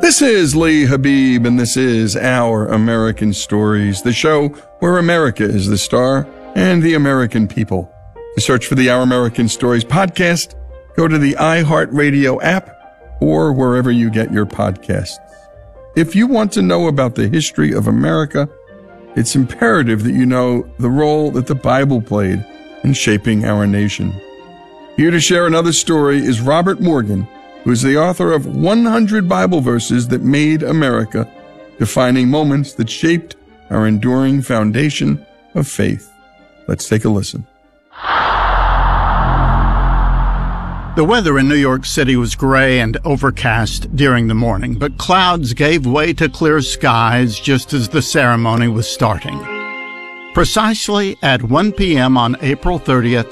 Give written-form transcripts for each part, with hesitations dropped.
This is Lee Habib, and this is Our American Stories, the show where America is the star and the American people. To search for the Our American Stories podcast, go to the iHeartRadio app or wherever you get your podcasts. If you want to know about the history of America, it's imperative that you know the role that the Bible played in shaping our nation. Here to share another story is Robert Morgan, who is the author of 100 Bible Verses That Made America, defining moments that shaped our enduring foundation of faith. Let's take a listen. The weather in New York City was gray and overcast during the morning, but clouds gave way to clear skies just as the ceremony was starting. Precisely at 1 p.m. on April 30th,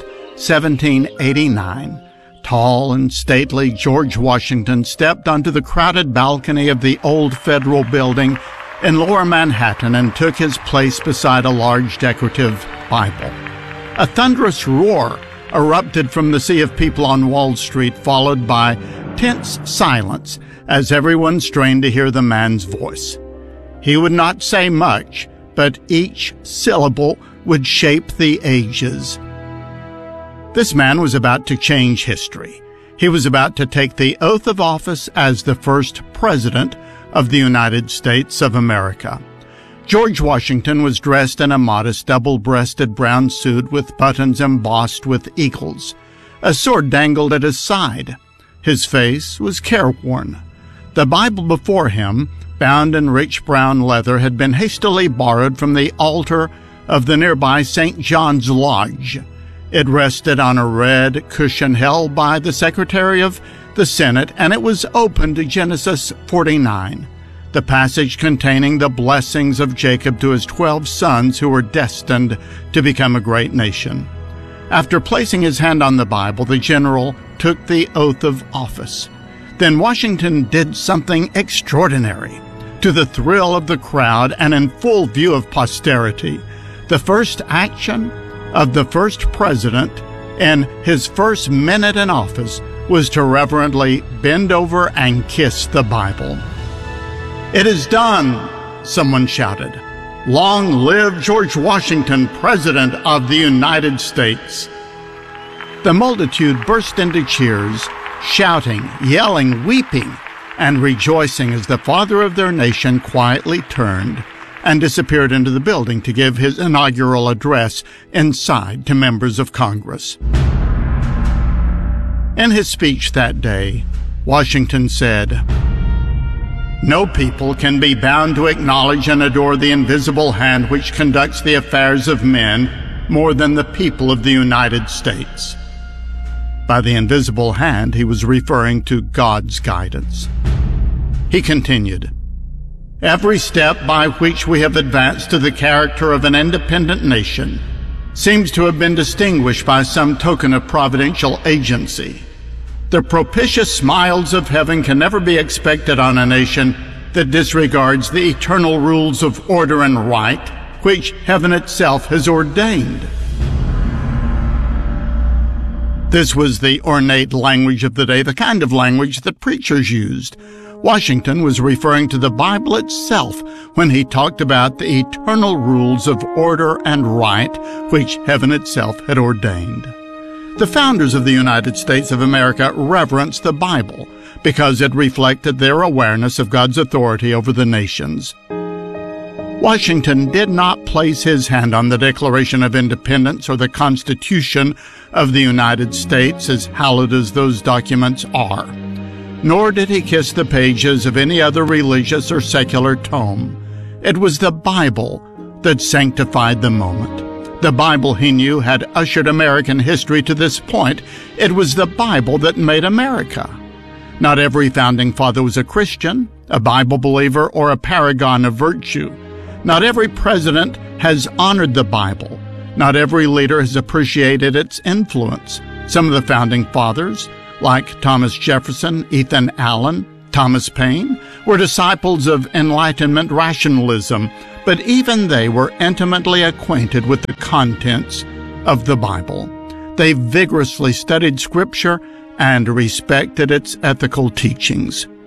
1789, tall and stately George Washington stepped onto the crowded balcony of the old Federal Building in Lower Manhattan and took his place beside a large decorative Bible. A thunderous roar erupted from the sea of people on Wall Street, followed by tense silence as everyone strained to hear the man's voice. He would not say much, but each syllable would shape the ages. This man was about to change history. He was about to take the oath of office as the first president of the United States of America. George Washington was dressed in a modest double-breasted brown suit with buttons embossed with eagles. A sword dangled at his side. His face was careworn. The Bible before him, bound in rich brown leather, had been hastily borrowed from the altar of the nearby St. John's Lodge. It rested on a red cushion held by the Secretary of the Senate, and it was open to Genesis 49, the passage containing the blessings of Jacob to his 12 sons who were destined to become a great nation. After placing his hand on the Bible, the general took the oath of office. Then Washington did something extraordinary. To the thrill of the crowd and in full view of posterity, the first action of the first president in his first minute in office was to reverently bend over and kiss the Bible. "It is done," someone shouted. "Long live George Washington, President of the United States." The multitude burst into cheers, shouting, yelling, weeping, and rejoicing as the father of their nation quietly turned and disappeared into the building to give his inaugural address inside to members of Congress. In his speech that day, Washington said, "No people can be bound to acknowledge and adore the invisible hand which conducts the affairs of men more than the people of the United States." By the invisible hand, he was referring to God's guidance. He continued, "Every step by which we have advanced to the character of an independent nation seems to have been distinguished by some token of providential agency. The propitious smiles of heaven can never be expected on a nation that disregards the eternal rules of order and right, which heaven itself has ordained." This was the ornate language of the day, the kind of language that preachers used. Washington was referring to the Bible itself when he talked about the eternal rules of order and right, which heaven itself had ordained. The founders of the United States of America reverenced the Bible because it reflected their awareness of God's authority over the nations. Washington did not place his hand on the Declaration of Independence or the Constitution of the United States, as hallowed as those documents are. Nor did he kiss the pages of any other religious or secular tome. It was the Bible that sanctified the moment. The Bible, he knew, had ushered American history to this point. It was the Bible that made America. Not every founding father was a Christian, a Bible believer, or a paragon of virtue. Not every president has honored the Bible. Not every leader has appreciated its influence. Some of the founding fathers, like Thomas Jefferson, Ethan Allen, Thomas Paine, were disciples of Enlightenment rationalism, but even they were intimately acquainted with the contents of the Bible. They vigorously studied Scripture and respected its ethical teachings.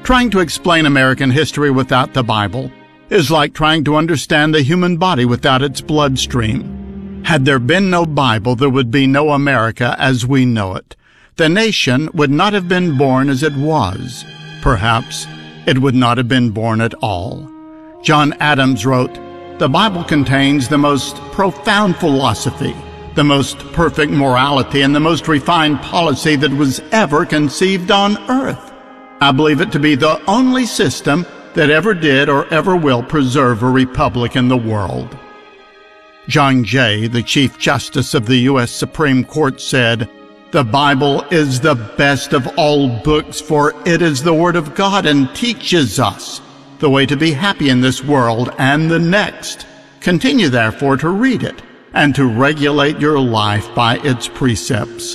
Trying to explain American history without the Bible is like trying to understand the human body without its bloodstream. Had there been no Bible, there would be no America as we know it. The nation would not have been born as it was. Perhaps it would not have been born at all. John Adams wrote, "The Bible contains the most profound philosophy, the most perfect morality, and the most refined policy that was ever conceived on earth. I believe it to be the only system that ever did or ever will preserve a republic in the world." John Jay, the Chief Justice of the U.S. Supreme Court, said, "The Bible is the best of all books, for it is the Word of God and teaches us the way to be happy in this world and the next. Continue, therefore, to read it and to regulate your life by its precepts."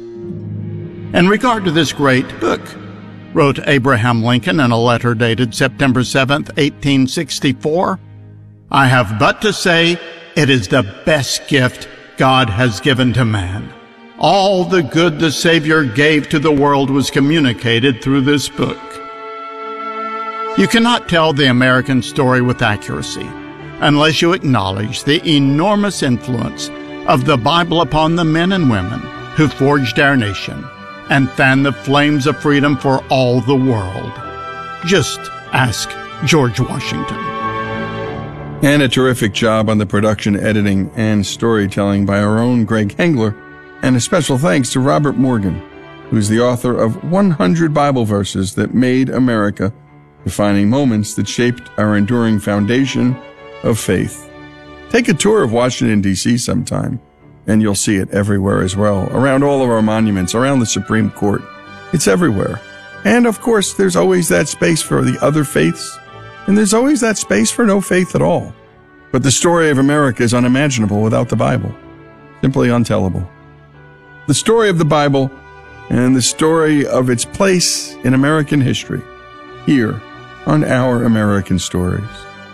In regard to this great book, wrote Abraham Lincoln in a letter dated September 7, 1864, "I have but to say it is the best gift God has given to man. All the good the Savior gave to the world was communicated through this book." You cannot tell the American story with accuracy unless you acknowledge the enormous influence of the Bible upon the men and women who forged our nation and fanned the flames of freedom for all the world. Just ask George Washington. And a terrific job on the production, editing, and storytelling by our own Greg Hengler. And a special thanks to Robert Morgan, who's the author of 100 Bible Verses That Made America, defining moments that shaped our enduring foundation of faith. Take a tour of Washington, D.C. sometime, and you'll see it everywhere as well, around all of our monuments, around the Supreme Court. It's everywhere. And, of course, there's always that space for the other faiths, and there's always that space for no faith at all. But the story of America is unimaginable without the Bible, simply untellable. The story of the Bible and the story of its place in American history, here on Our American Stories.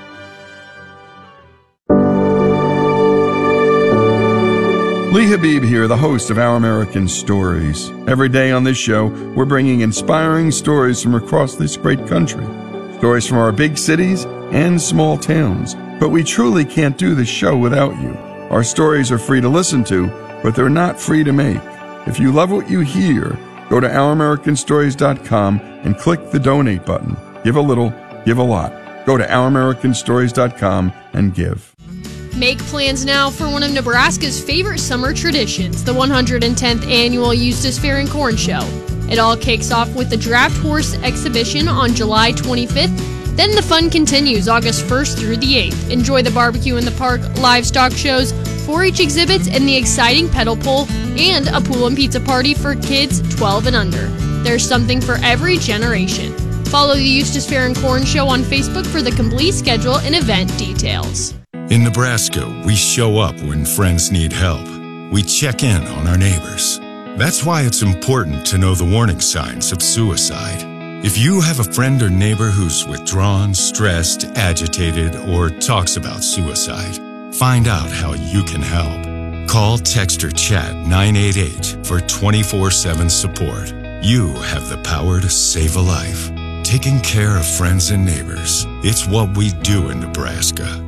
Lee Habib here, the host of Our American Stories. Every day on this show, we're bringing inspiring stories from across this great country. Stories from our big cities and small towns. But we truly can't do this show without you. Our stories are free to listen to, but they're not free to make. If you love what you hear, go to OurAmericanStories.com and click the donate button. Give a little, give a lot. Go to OurAmericanStories.com and give. Make plans now for one of Nebraska's favorite summer traditions, the 110th Annual Eustis Fair and Corn Show. It all kicks off with the Draft Horse Exhibition on July 25th. Then the fun continues August 1st through the 8th. Enjoy the barbecue in the park, livestock shows, 4-H exhibits, and the exciting pedal pull, and a pool and pizza party for kids 12 and under. There's something for every generation. Follow the Eustis Fair and Corn Show on Facebook for the complete schedule and event details. In Nebraska, we show up when friends need help. We check in on our neighbors. That's why it's important to know the warning signs of suicide. If you have a friend or neighbor who's withdrawn, stressed, agitated, or talks about suicide, find out how you can help. Call, text, or chat 988 for 24/7 support. You have the power to save a life. Taking care of friends and neighbors. It's what we do in Nebraska.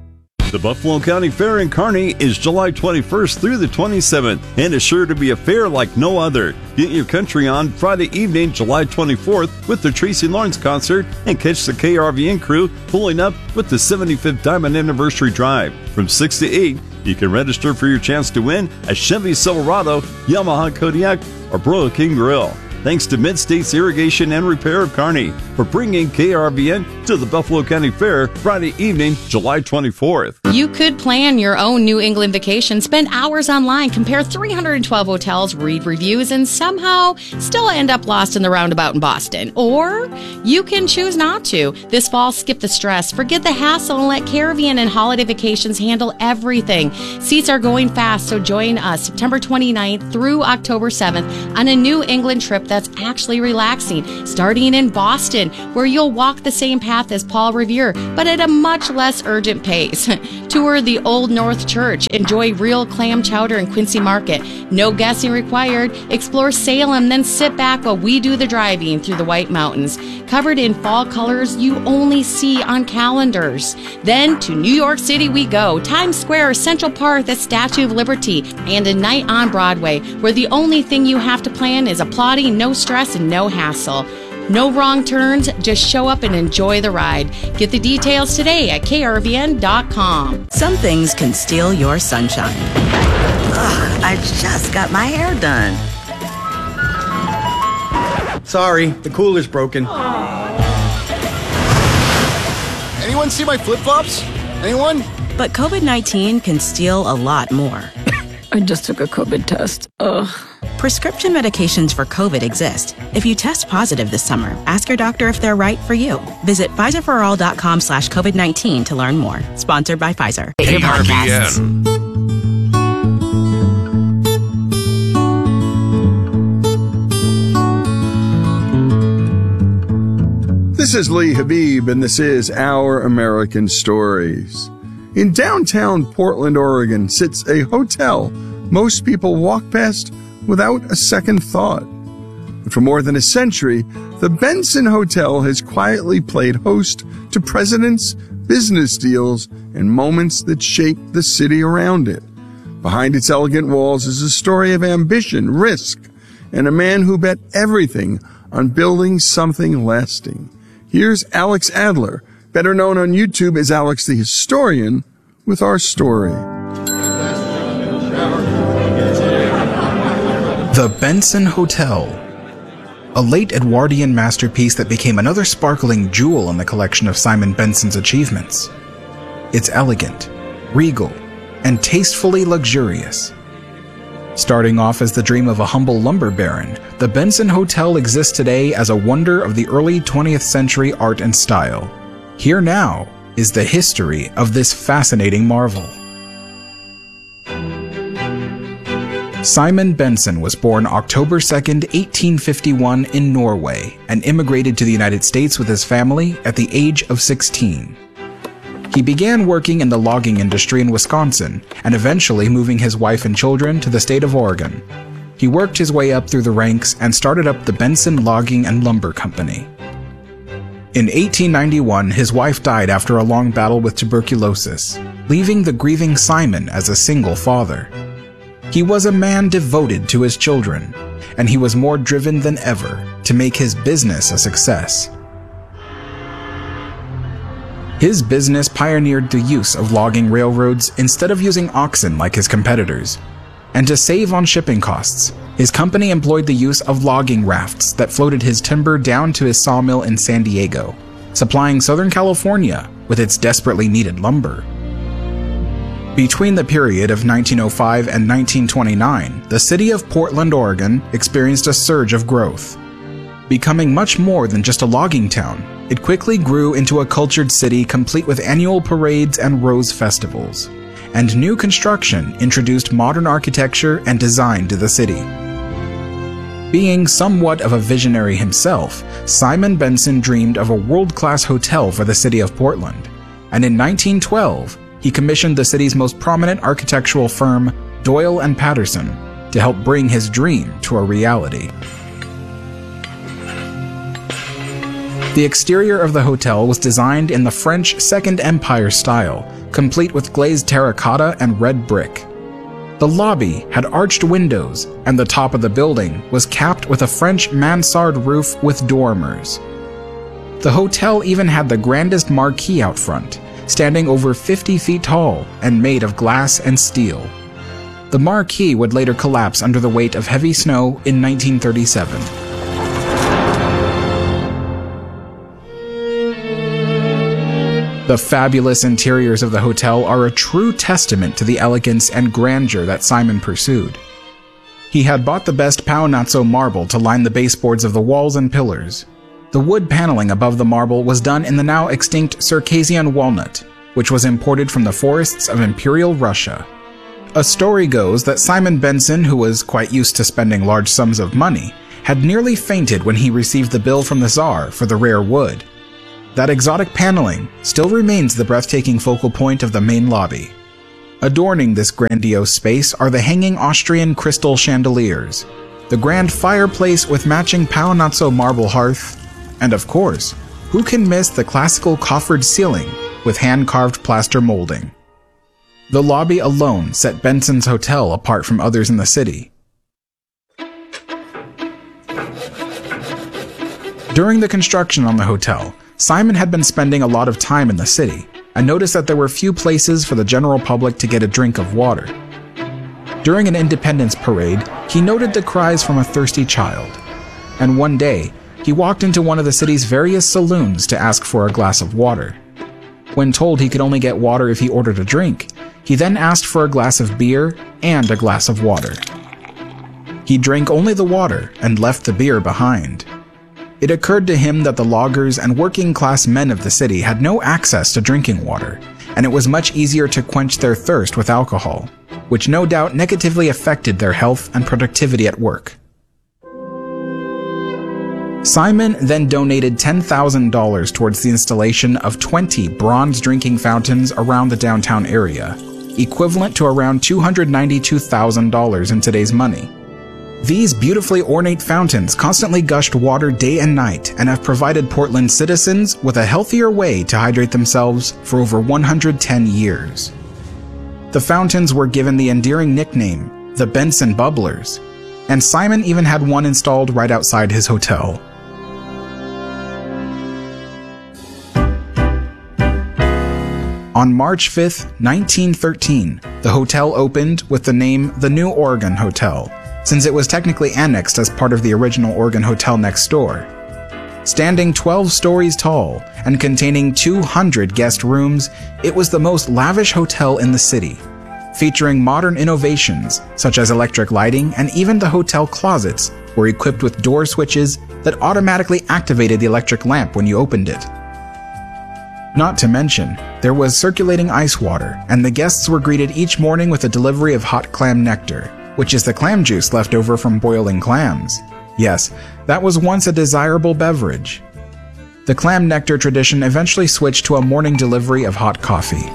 The Buffalo County Fair in Kearney is July 21st through the 27th and is sure to be a fair like no other. Get your country on Friday evening, July 24th with the Tracy Lawrence concert and catch the KRVN crew pulling up with the 75th Diamond Anniversary Drive. From 6 to 8, you can register for your chance to win a Chevy Silverado, Yamaha Kodiak, or Broil King Grill. Thanks to Mid-States Irrigation and Repair of Kearney for bringing KRVN to the Buffalo County Fair Friday evening, July 24th. You could plan your own New England vacation, spend hours online, compare 312 hotels, read reviews, and somehow still end up lost in the roundabout in Boston. Or you can choose not to. This fall, skip the stress, forget the hassle, and let Caribbean and Holiday Vacations handle everything. Seats are going fast, so join us September 29th through October 7th on a New England trip that's actually relaxing, starting in Boston, where you'll walk the same path as Paul Revere, but at a much less urgent pace. Tour the Old North Church. Enjoy real clam chowder in Quincy Market. No guessing required. Explore Salem, then sit back while we do the driving through the White Mountains, covered in fall colors you only see on calendars. Then to New York City we go. Times Square, Central Park, the Statue of Liberty, and a night on Broadway, where the only thing you have to plan is applauding, no stress, and no hassle. No wrong turns, just show up and enjoy the ride. Get the details today at krvn.com. Some things can steal your sunshine. Ugh, I just got my hair done. Sorry, the cooler's broken. Anyone see my flip-flops? Anyone? But COVID-19 can steal a lot more. I just took a COVID test. Ugh. Prescription medications for COVID exist. If you test positive this summer, ask your doctor if they're right for you. Visit PfizerForAll.com/COVID-19 to learn more. Sponsored by Pfizer. KRVN. This is Lee Habib, and this is Our American Stories. In downtown Portland, Oregon, sits a hotel most people walk past without a second thought. But for more than a century, the Benson Hotel has quietly played host to presidents, business deals, and moments that shaped the city around it. Behind its elegant walls is a story of ambition, risk, and a man who bet everything on building something lasting. Here's Alex Adler, better known on YouTube as Alex the Historian, with our story. The Benson Hotel, a late Edwardian masterpiece that became another sparkling jewel in the collection of Simon Benson's achievements. It's elegant, regal, and tastefully luxurious. Starting off as the dream of a humble lumber baron, the Benson Hotel exists today as a wonder of the early 20th century art and style. Here now is the history of this fascinating marvel. Simon Benson was born October 2nd, 1851 in Norway and immigrated to the United States with his family at the age of 16. He began working in the logging industry in Wisconsin and eventually moving his wife and children to the state of Oregon. He worked his way up through the ranks and started up the Benson Logging and Lumber Company. In 1891, his wife died after a long battle with tuberculosis, leaving the grieving Simon as a single father. He was a man devoted to his children, and he was more driven than ever to make his business a success. His business pioneered the use of logging railroads instead of using oxen like his competitors. And to save on shipping costs, his company employed the use of logging rafts that floated his timber down to his sawmill in San Diego, supplying Southern California with its desperately needed lumber. Between the period of 1905 and 1929, the city of Portland, Oregon experienced a surge of growth. Becoming much more than just a logging town, it quickly grew into a cultured city complete with annual parades and rose festivals. And new construction introduced modern architecture and design to the city. Being somewhat of a visionary himself, Simon Benson dreamed of a world-class hotel for the city of Portland. And in 1912, he commissioned the city's most prominent architectural firm, Doyle & Patterson, to help bring his dream to a reality. The exterior of the hotel was designed in the French Second Empire style, complete with glazed terracotta and red brick. The lobby had arched windows, and the top of the building was capped with a French mansard roof with dormers. The hotel even had the grandest marquee out front, standing over 50 feet tall and made of glass and steel. The marquee would later collapse under the weight of heavy snow in 1937. The fabulous interiors of the hotel are a true testament to the elegance and grandeur that Simon pursued. He had bought the best Pau Nazzo marble to line the baseboards of the walls and pillars. The wood paneling above the marble was done in the now extinct Circassian walnut, which was imported from the forests of Imperial Russia. A story goes that Simon Benson, who was quite used to spending large sums of money, had nearly fainted when he received the bill from the Tsar for the rare wood. that exotic paneling still remains the breathtaking focal point of the main lobby. Adorning this grandiose space are the hanging Austrian crystal chandeliers, the grand fireplace with matching Palazzo marble hearth, and of course, who can miss the classical coffered ceiling with hand-carved plaster molding? The lobby alone set Benson's hotel apart from others in the city. During the construction on the hotel, Simon had been spending a lot of time in the city and noticed that there were few places for the general public to get a drink of water. During an Independence parade, he noted the cries from a thirsty child, and one day, he walked into one of the city's various saloons to ask for a glass of water. When told he could only get water if he ordered a drink, he then asked for a glass of beer and a glass of water. He drank only the water and left the beer behind. It occurred to him that the loggers and working-class men of the city had no access to drinking water, and it was much easier to quench their thirst with alcohol, which no doubt negatively affected their health and productivity at work. Simon then donated $10,000 towards the installation of 20 bronze drinking fountains around the downtown area, equivalent to around $292,000 in today's money. These beautifully ornate fountains constantly gushed water day and night and have provided Portland citizens with a healthier way to hydrate themselves for over 110 years. The fountains were given the endearing nickname, the Benson Bubblers, and Simon even had one installed right outside his hotel. On March 5, 1913, the hotel opened with the name the New Oregon Hotel, since it was technically annexed as part of the original Oregon Hotel next door. Standing 12 stories tall and containing 200 guest rooms, it was the most lavish hotel in the city, featuring modern innovations such as electric lighting, and even the hotel closets were equipped with door switches that automatically activated the electric lamp when you opened it. Not to mention, there was circulating ice water, and the guests were greeted each morning with a delivery of hot clam nectar, which is the clam juice left over from boiling clams. Yes, that was once a desirable beverage. The clam nectar tradition eventually switched to a morning delivery of hot coffee.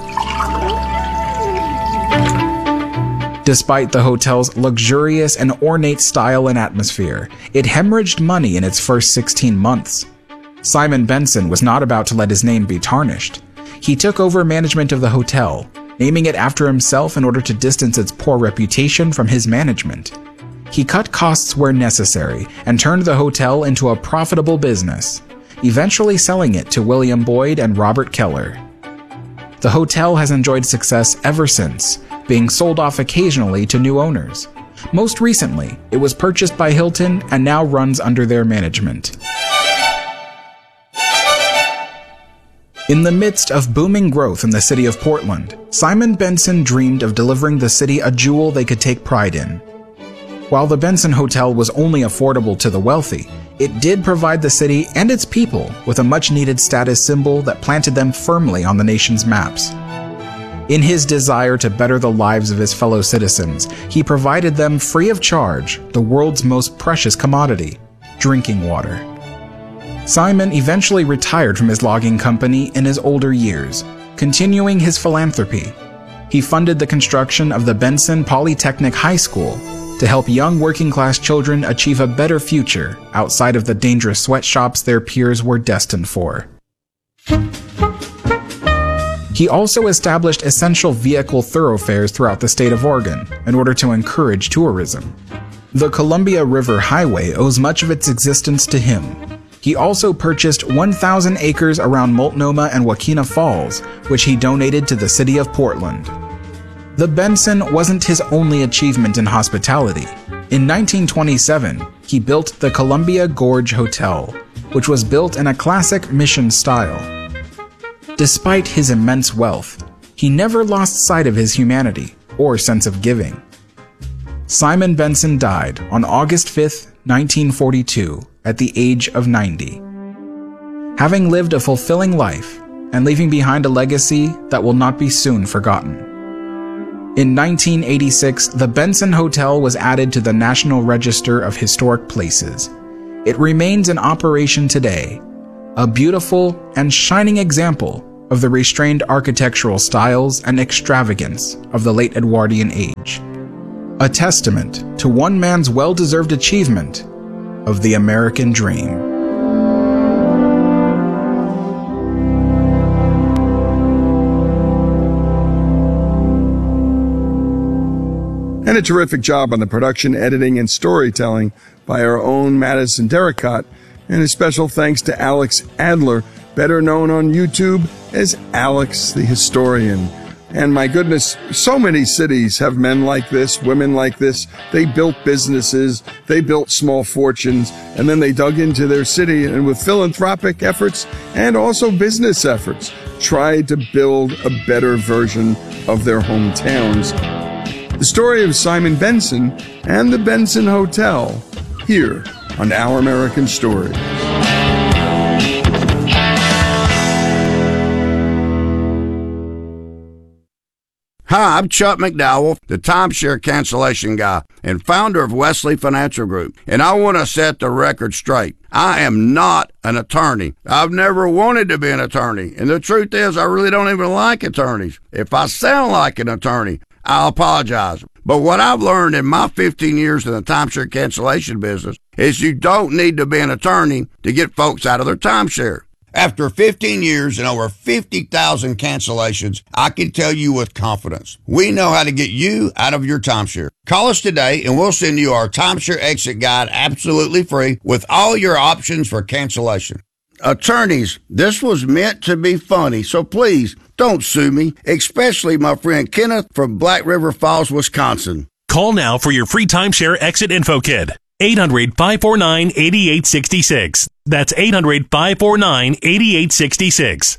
Despite the hotel's luxurious and ornate style and atmosphere, it hemorrhaged money in its first 16 months. Simon Benson was not about to let his name be tarnished. He took over management of the hotel, naming it after himself in order to distance its poor reputation from his management. He cut costs where necessary and turned the hotel into a profitable business, eventually selling it to William Boyd and Robert Keller. The hotel has enjoyed success ever since, being sold off occasionally to new owners. Most recently, it was purchased by Hilton and now runs under their management. In the midst of booming growth in the city of Portland, Simon Benson dreamed of delivering the city a jewel they could take pride in. While the Benson Hotel was only affordable to the wealthy, it did provide the city and its people with a much-needed status symbol that planted them firmly on the nation's maps. In his desire to better the lives of his fellow citizens, he provided them free of charge the world's most precious commodity, drinking water. Simon eventually retired from his logging company in his older years, continuing his philanthropy. He funded the construction of the Benson Polytechnic High School to help young working-class children achieve a better future outside of the dangerous sweatshops their peers were destined for. He also established essential vehicle thoroughfares throughout the state of Oregon in order to encourage tourism. The Columbia River Highway owes much of its existence to him. He also purchased 1,000 acres around Multnomah and Wakena Falls, which he donated to the city of Portland. The Benson wasn't his only achievement in hospitality. In 1927, he built the Columbia Gorge Hotel, which was built in a classic mission style. Despite his immense wealth, he never lost sight of his humanity or sense of giving. Simon Benson died on August 5, 1942, at the age of 90. Having lived a fulfilling life and leaving behind a legacy that will not be soon forgotten. In 1986, the Benson Hotel was added to the National Register of Historic Places. It remains in operation today, a beautiful and shining example of the restrained architectural styles and extravagance of the late Edwardian age. A testament to one man's well-deserved achievement of the American dream. And a terrific job on the production, editing, and storytelling by our own Madison Derricott. And a special thanks to Alex Adler, better known on YouTube as Alex the Historian. And my goodness, so many cities have men like this, women like this. They built businesses, they built small fortunes, and then they dug into their city and with philanthropic efforts and also business efforts, tried to build a better version of their hometowns. The story of Simon Benson and the Benson Hotel, here on Our American Stories. Hi, I'm Chuck McDowell, the timeshare cancellation guy and founder of Wesley Financial Group, and I want to set the record straight. I am not an attorney. I've never wanted to be an attorney, and the truth is I really don't even like attorneys. If I sound like an attorney, I'll apologize. But what I've learned in my 15 years in the timeshare cancellation business is you don't need to be an attorney to get folks out of their timeshare. After 15 years and over 50,000 cancellations, I can tell you with confidence, we know how to get you out of your timeshare. Call us today and we'll send you our timeshare exit guide absolutely free with all your options for cancellation. Attorneys, this was meant to be funny, so please don't sue me, especially my friend Kenneth from Black River Falls, Wisconsin. Call now for your free timeshare exit info kit. 800-549-8866. That's 800-549-8866.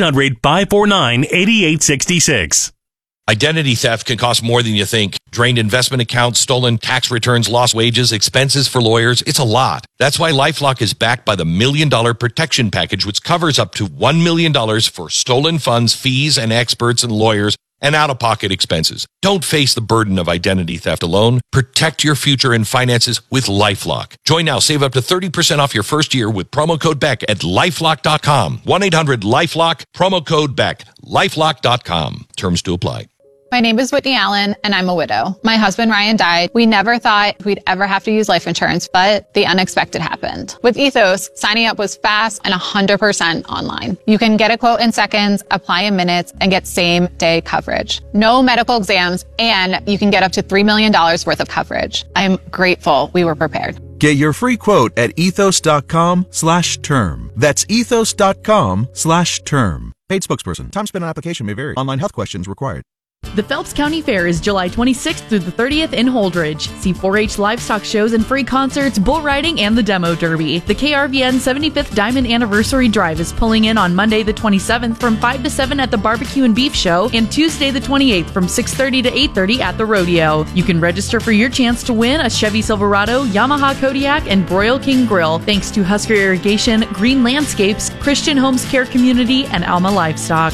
800-549-8866. Identity theft can cost more than you think. Drained investment accounts, stolen tax returns, lost wages, expenses for lawyers. It's a lot. That's why LifeLock is backed by the $1 Million Protection Package, which covers up to $1 million for stolen funds, fees, and experts and lawyers, and out-of-pocket expenses. Don't face the burden of identity theft alone. Protect your future and finances with LifeLock. Join now. Save up to 30% off your first year with promo code BECK at LifeLock.com. 1-800-LifeLock, promo code BECK. LifeLock.com. Terms to apply. My name is Whitney Allen, and I'm a widow. My husband, Ryan, died. We never thought we'd ever have to use life insurance, but the unexpected happened. With Ethos, signing up was fast and 100% online. You can get a quote in seconds, apply in minutes, and get same-day coverage. No medical exams, and you can get up to $3 million worth of coverage. I'm grateful we were prepared. Get your free quote at ethos.com/term. That's ethos.com/term. Paid spokesperson. Time spent on application may vary. Online health questions required. The Phelps County Fair is July 26th through the 30th in Holdridge. See 4-H livestock shows and free concerts, bull riding, and the Demo Derby. The KRVN 75th Diamond Anniversary Drive is pulling in on Monday the 27th from 5 to 7 at the Barbecue and Beef Show and Tuesday the 28th from 6:30 to 8:30 at the Rodeo. You can register for your chance to win a Chevy Silverado, Yamaha Kodiak, and Broil King Grill thanks to Husker Irrigation, Green Landscapes, Christian Homes Care Community, and Alma Livestock.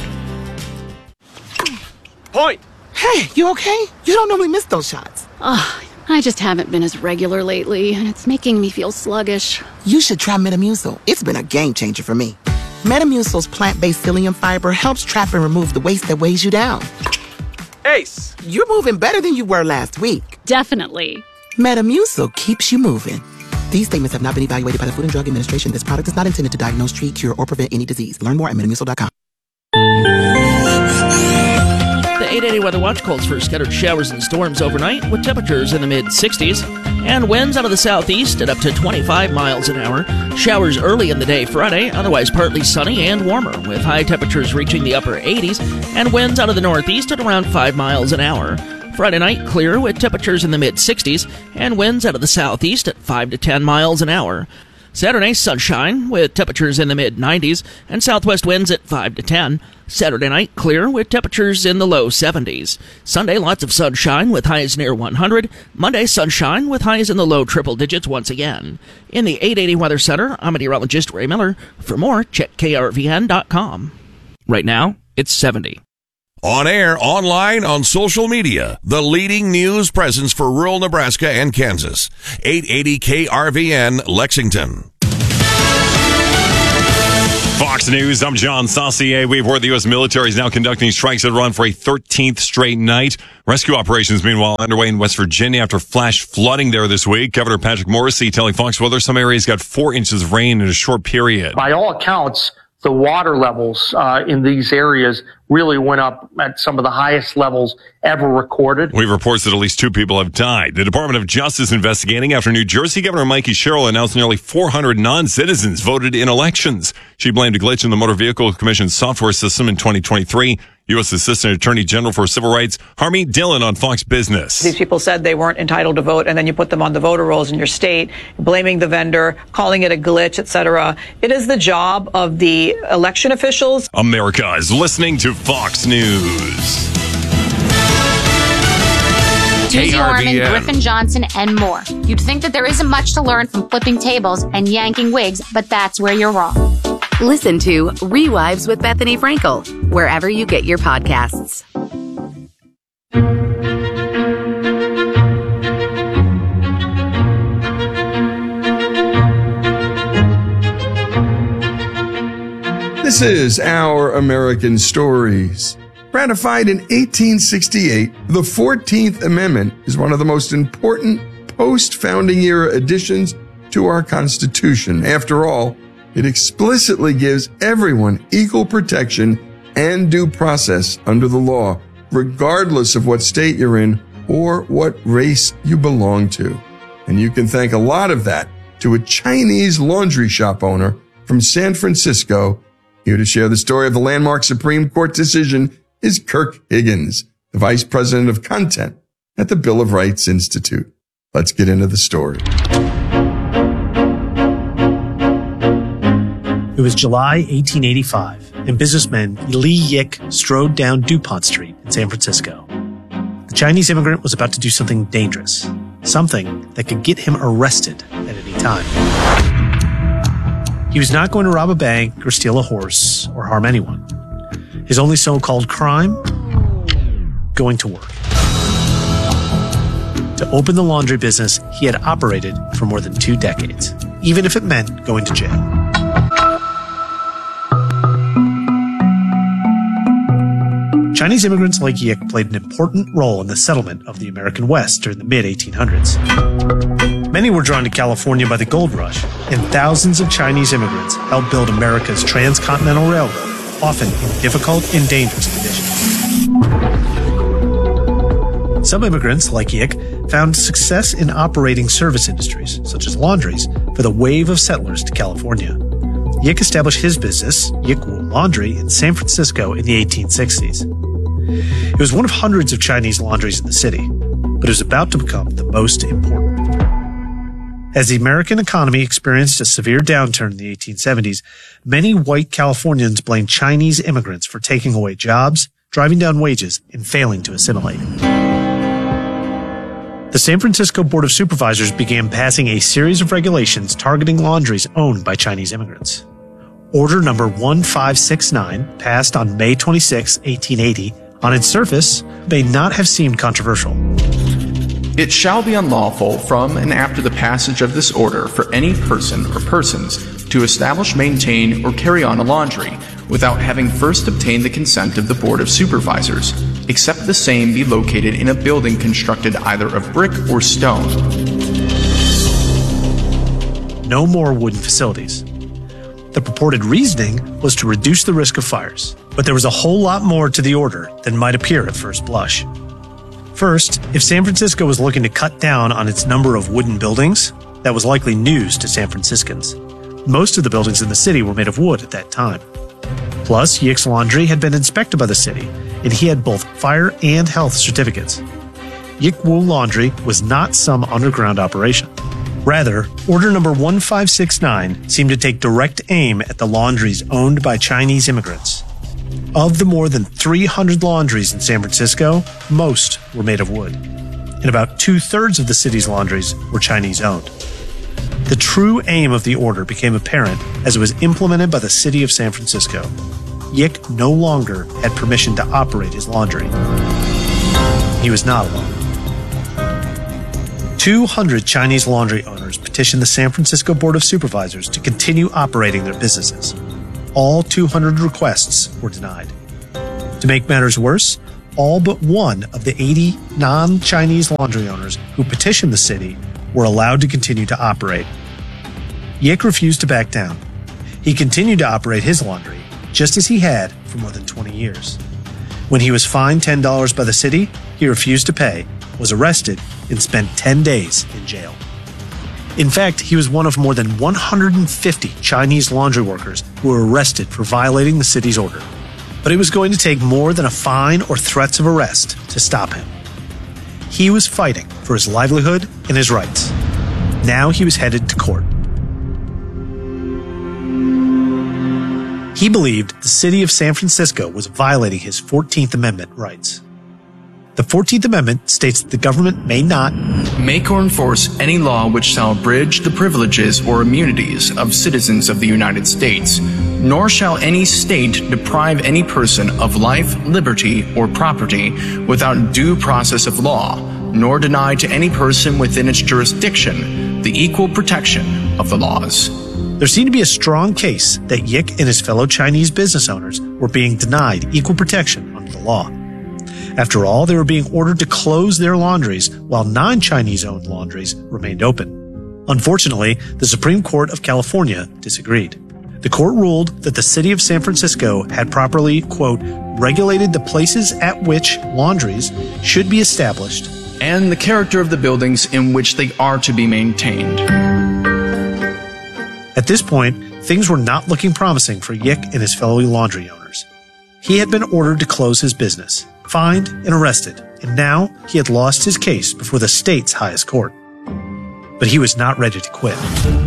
Point! Hey, you okay? You don't normally miss those shots. I just haven't been as regular lately, and it's making me feel sluggish. You should try Metamucil. It's been a game changer for me. Metamucil's plant-based psyllium fiber helps trap and remove the waste that weighs you down. Ace! You're moving better than you were last week. Definitely. Metamucil keeps you moving. These statements have not been evaluated by the Food and Drug Administration. This product is not intended to diagnose, treat, cure, or prevent any disease. Learn more at metamucil.com. The 880 Weather Watch calls for scattered showers and storms overnight with temperatures in the mid-60s and winds out of the southeast at up to 25 miles an hour. Showers early in the day Friday, otherwise partly sunny and warmer with high temperatures reaching the upper 80s and winds out of the northeast at around 5 miles an hour. Friday night clear with temperatures in the mid-60s and winds out of the southeast at 5 to 10 miles an hour. Saturday, sunshine with temperatures in the mid-90s and southwest winds at 5 to 10. Saturday night, clear with temperatures in the low 70s. Sunday, lots of sunshine with highs near 100. Monday, sunshine with highs in the low triple digits once again. In the 880 Weather Center, I'm meteorologist Ray Miller. For more, check krvn.com. Right now, it's 70. On air, online, on social media, the leading news presence for rural Nebraska and Kansas. 880 KRVN, Lexington. Fox News, I'm John Saucier. We report the U.S. military is now conducting strikes at Iran for a 13th straight night. Rescue operations, meanwhile, underway in West Virginia after flash flooding there this week. Governor Patrick Morrisey telling Fox Weather some areas got 4 inches of rain in a short period. By all accounts, the water levels in these areas really went up at some of the highest levels ever recorded. We have reports that at least 2 people have died. The Department of Justice investigating after New Jersey Governor Mikey Sherrill announced nearly 400 non-citizens voted in elections. She blamed a glitch in the Motor Vehicle Commission's software system in 2023. U.S. Assistant Attorney General for Civil Rights, Harmeet Dillon on Fox Business. These people said they weren't entitled to vote, and then you put them on the voter rolls in your state, blaming the vendor, calling it a glitch, etc. It is the job of the election officials. America is listening to Fox News. Susie Orman, Griffin Johnson, and more. You'd think that there isn't much to learn from flipping tables and yanking wigs, but that's where you're wrong. Listen to Rewives with Bethany Frankel, wherever you get your podcasts. This is Our American Stories. Ratified in 1868, the 14th Amendment is one of the most important post-founding era additions to our Constitution. After all, it explicitly gives everyone equal protection and due process under the law, regardless of what state you're in or what race you belong to. And you can thank a lot of that to a Chinese laundry shop owner from San Francisco. Here to share the story of the landmark Supreme Court decision is Kirk Higgins, the Vice President of Content at the Bill of Rights Institute. Let's get into the story. It was July 1885, and businessman Li Yik strode down DuPont Street in San Francisco. The Chinese immigrant was about to do something dangerous, something that could get him arrested at any time. He was not going to rob a bank or steal a horse or harm anyone. His only so-called crime? Going to work. To open the laundry business he had operated for more than 2 decades, even if it meant going to jail. Chinese immigrants like Yik played an important role in the settlement of the American West during the mid-1800s. Many were drawn to California by the gold rush, and thousands of Chinese immigrants helped build America's transcontinental railroad, often in difficult and dangerous conditions. Some immigrants, like Yik, found success in operating service industries, such as laundries, for the wave of settlers to California. Yik established his business, Yik Wool Laundry, in San Francisco in the 1860s. It was one of hundreds of Chinese laundries in the city, but it was about to become the most important. As the American economy experienced a severe downturn in the 1870s, many white Californians blamed Chinese immigrants for taking away jobs, driving down wages, and failing to assimilate. The San Francisco Board of Supervisors began passing a series of regulations targeting laundries owned by Chinese immigrants. Order number 1569, passed on May 26, 1880, on its surface, may not have seemed controversial. It shall be unlawful from and after the passage of this order for any person or persons to establish, maintain, or carry on a laundry without having first obtained the consent of the Board of Supervisors, except the same be located in a building constructed either of brick or stone. No more wooden facilities. The purported reasoning was to reduce the risk of fires, but there was a whole lot more to the order than might appear at first blush. First, if San Francisco was looking to cut down on its number of wooden buildings, that was likely news to San Franciscans. Most of the buildings in the city were made of wood at that time. Plus, Yik's Laundry had been inspected by the city, and he had both fire and health certificates. Yik Wool Laundry was not some underground operation. Rather, Order number 1569 seemed to take direct aim at the laundries owned by Chinese immigrants. Of the more than 300 laundries in San Francisco, most were made of wood, and about 2/3 of the city's laundries were Chinese-owned. The true aim of the order became apparent as it was implemented by the city of San Francisco. Yik no longer had permission to operate his laundry. He was not alone. 200 Chinese laundry owners petitioned the San Francisco Board of Supervisors to continue operating their businesses. all 200 requests were denied. To make matters worse, all but one of the 80 non-Chinese laundry owners who petitioned the city were allowed to continue to operate. Yik refused to back down. He continued to operate his laundry, just as he had for more than 20 years. When he was fined $10 by the city, he refused to pay, was arrested, and spent 10 days in jail. In fact, he was one of more than 150 Chinese laundry workers who were arrested for violating the city's order. But it was going to take more than a fine or threats of arrest to stop him. He was fighting for his livelihood and his rights. Now he was headed to court. He believed the city of San Francisco was violating his 14th Amendment rights. The 14th Amendment states that the government may not make or enforce any law which shall abridge the privileges or immunities of citizens of the United States, nor shall any state deprive any person of life, liberty, or property without due process of law, nor deny to any person within its jurisdiction the equal protection of the laws. There seemed to be a strong case that Yik and his fellow Chinese business owners were being denied equal protection under the law. After all, they were being ordered to close their laundries while non-Chinese-owned laundries remained open. Unfortunately, the Supreme Court of California disagreed. The court ruled that the city of San Francisco had properly, quote, regulated the places at which laundries should be established and the character of the buildings in which they are to be maintained. At this point, things were not looking promising for Yik and his fellow laundry owners. He had been ordered to close his business, fined and arrested, and now he had lost his case before the state's highest court. But he was not ready to quit.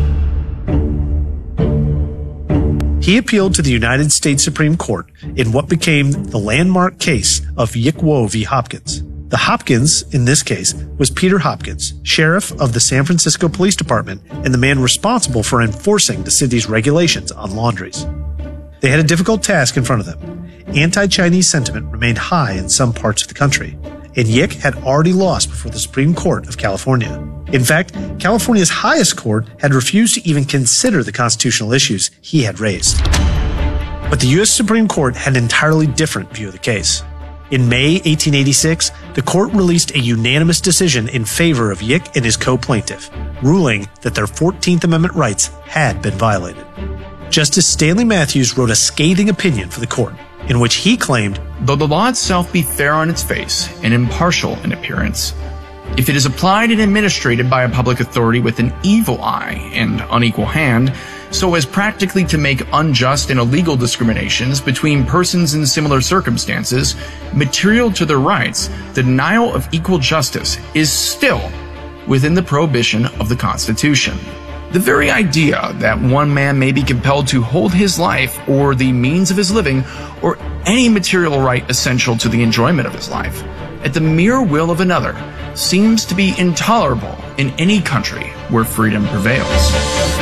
He appealed to the United States Supreme Court in what became the landmark case of Yik Wo v. Hopkins. The Hopkins, in this case, was Peter Hopkins, sheriff of the San Francisco Police Department and the man responsible for enforcing the city's regulations on laundries. They had a difficult task in front of them. Anti-Chinese sentiment remained high in some parts of the country, and Yik had already lost before the Supreme Court of California. In fact, California's highest court had refused to even consider the constitutional issues he had raised. But the U.S. Supreme Court had an entirely different view of the case. In May 1886, the court released a unanimous decision in favor of Yik and his co-plaintiff, ruling that their 14th Amendment rights had been violated. Justice Stanley Matthews wrote a scathing opinion for the court, in which he claimed, though the law itself be fair on its face and impartial in appearance, if it is applied and administrated by a public authority with an evil eye and unequal hand, so as practically to make unjust and illegal discriminations between persons in similar circumstances material to their rights, the denial of equal justice is still within the prohibition of the Constitution. The very idea that one man may be compelled to hold his life or the means of his living or any material right essential to the enjoyment of his life at the mere will of another seems to be intolerable in any country where freedom prevails.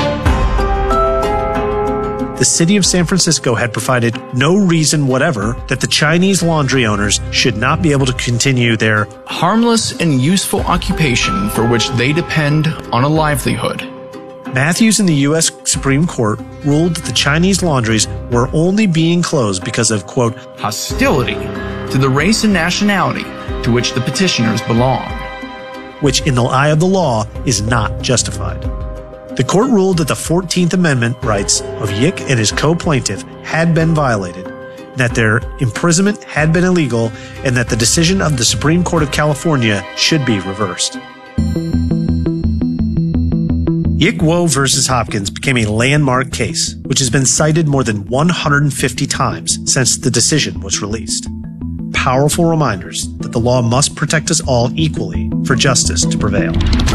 The city of San Francisco had provided no reason whatever that the Chinese laundry owners should not be able to continue their harmless and useful occupation for which they depend on a livelihood. Matthews and the U.S. Supreme Court ruled that the Chinese laundries were only being closed because of, quote, hostility to the race and nationality to which the petitioners belong, which in the eye of the law is not justified. The court ruled that the 14th Amendment rights of Yik and his co-plaintiff had been violated, that their imprisonment had been illegal, and that the decision of the Supreme Court of California should be reversed. Yik Wo versus Hopkins became a landmark case, which has been cited more than 150 times since the decision was released. Powerful reminders that the law must protect us all equally for justice to prevail.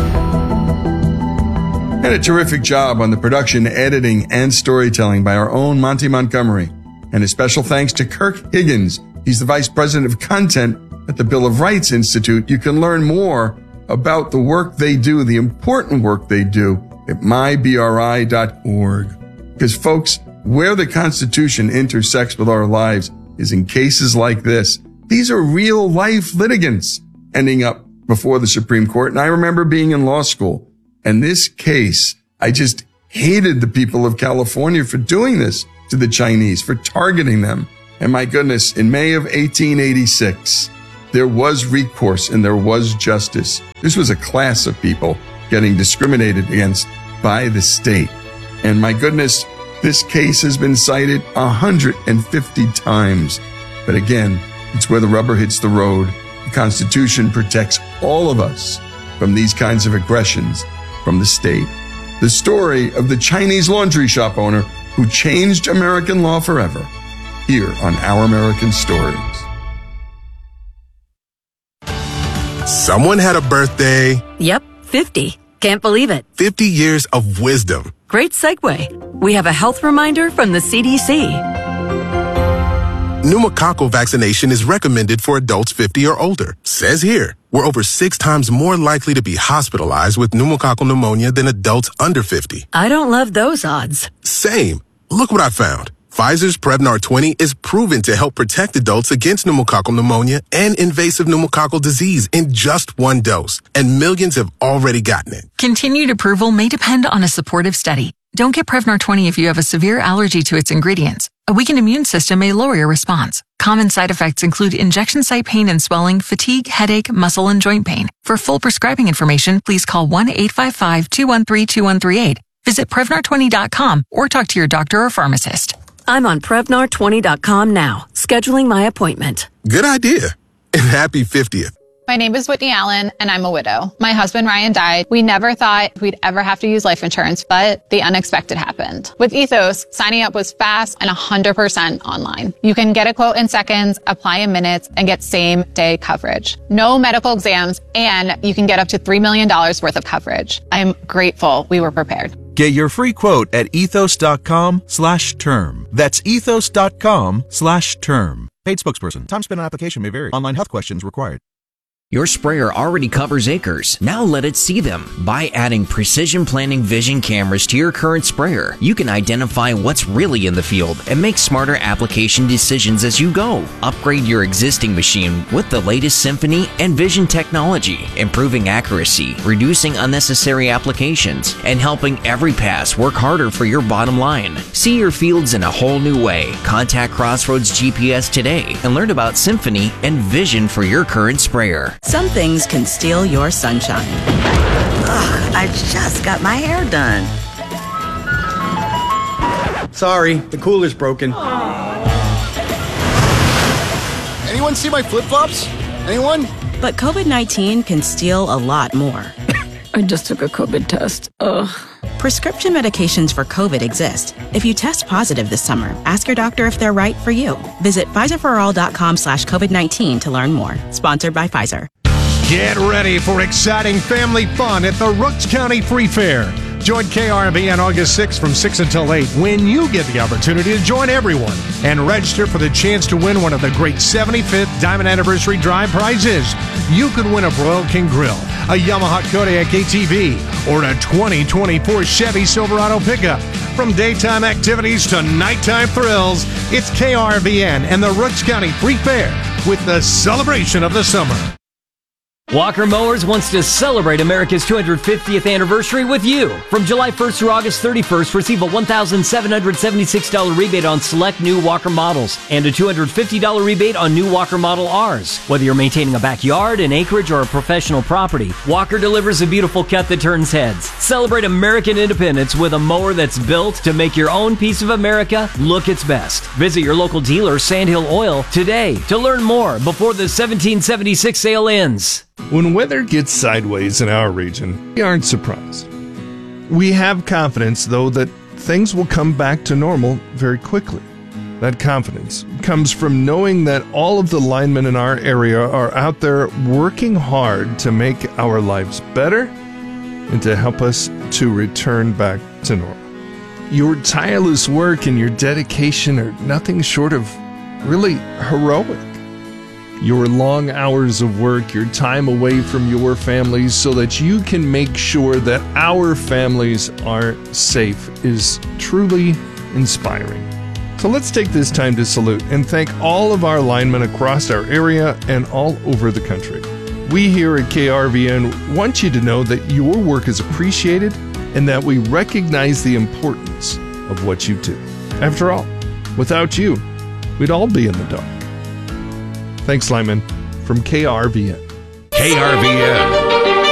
And a terrific job on the production, editing, and storytelling by our own Monty Montgomery. And a special thanks to Kirk Higgins. He's the Vice President of Content at the Bill of Rights Institute. You can learn more about the work they do, the important work they do, at mybri.org. Because, folks, where the Constitution intersects with our lives is in cases like this. These are real-life litigants ending up before the Supreme Court. And I remember being in law school. And this case, I just hated the people of California for doing this to the Chinese for targeting them. And my goodness, in May of 1886, there was recourse and there was justice. This was a class of people getting discriminated against by the state. And my goodness, this case has been cited 150 times. But again, it's where the rubber hits the road. The Constitution protects all of us from these kinds of aggressions from the state. The story of the Chinese laundry shop owner who changed American law forever, here on Our American Stories. Someone had a birthday. Yep, 50. Can't believe it. 50 years of wisdom. Great segue. We have a health reminder from the CDC. Pneumococcal vaccination is recommended for adults 50 or older. Says here, we're over 6 times more likely to be hospitalized with pneumococcal pneumonia than adults under 50. I don't love those odds. Same. Look what I found. Pfizer's Prevnar 20 is proven to help protect adults against pneumococcal pneumonia and invasive pneumococcal disease in just 1 dose, and millions have already gotten it. Continued approval may depend on a supportive study. Don't get Prevnar 20 if you have a severe allergy to its ingredients. A weakened immune system may lower your response. Common side effects include injection site pain and swelling, fatigue, headache, muscle, and joint pain. For full prescribing information, please call 1-855-213-2138. Visit Prevnar20.com or talk to your doctor or pharmacist. I'm on Prevnar20.com now, scheduling my appointment. Good idea. And happy 50th. My name is Whitney Allen, and I'm a widow. My husband, Ryan, died. We never thought we'd ever have to use life insurance, but the unexpected happened. With Ethos, signing up was fast and 100% online. You can get a quote in seconds, apply in minutes, and get same-day coverage. No medical exams, and you can get up to $3 million worth of coverage. I'm grateful we were prepared. Get your free quote at ethos.com/term. That's ethos.com/term. Paid spokesperson. Time spent on application may vary. Online health questions required. Your sprayer already covers acres. Now let it see them. By adding Precision Planting Vision cameras to your current sprayer, you can identify what's really in the field and make smarter application decisions as you go. Upgrade your existing machine with the latest Symphony and Vision technology, improving accuracy, reducing unnecessary applications, and helping every pass work harder for your bottom line. See your fields in a whole new way. Contact Crossroads GPS today and learn about Symphony and Vision for your current sprayer. Some things can steal your sunshine. Ugh, I just got my hair done. Sorry, the cooler's broken. Anyone see my flip-flops? Anyone? But COVID-19 can steal a lot more. I just took a COVID test. Ugh. Prescription medications for COVID exist. If you test positive this summer, ask your doctor if they're right for you. Visit PfizerForAll.com/COVID-19 to learn more. Sponsored by Pfizer. Get ready for exciting family fun at the Rooks County Free Fair. Join KRB on August 6th from 6 until 8 when you get the opportunity to join everyone and register for the chance to win one of the great 75th Diamond Anniversary Drive prizes. You could win a Broil King Grill, a Yamaha Kodiak ATV, or a 2024 Chevy Silverado pickup. From daytime activities to nighttime thrills, it's KRVN and the Rooks County Free Fair with the celebration of the summer. Walker Mowers wants to celebrate America's 250th anniversary with you. From July 1st through August 31st, receive a $1,776 rebate on select new Walker models and a $250 rebate on new Walker Model Rs. Whether you're maintaining a backyard, an acreage, or a professional property, Walker delivers a beautiful cut that turns heads. Celebrate American independence with a mower that's built to make your own piece of America look its best. Visit your local dealer, Sandhill Oil, today to learn more before the 1776 sale ends. When weather gets sideways in our region, we aren't surprised. We have confidence, though, that things will come back to normal very quickly. That confidence comes from knowing that all of the linemen in our area are out there working hard to make our lives better and to help us to return back to normal. Your tireless work and your dedication are nothing short of really heroic. Your long hours of work, your time away from your families so that you can make sure that our families are safe is truly inspiring. So let's take this time to salute and thank all of our linemen across our area and all over the country. We here at KRVN want you to know that your work is appreciated and that we recognize the importance of what you do. After all, Without you, we'd all be in the dark. Thanks, Lyman, from KRVN. KRVN.